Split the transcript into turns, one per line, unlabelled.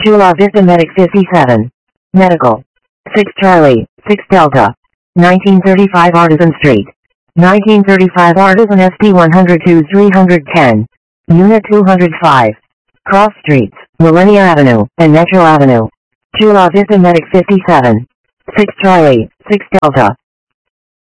Chula Vista Medic 57. Medical. 6 Charlie, 6 Delta. 1935 Artisan Street. 1935 Artisan SP 102 310. Unit 205. Cross Streets, Millennia Avenue, and Metro Avenue. Chula Vista Medic 57. 6 Charlie, 6 Delta.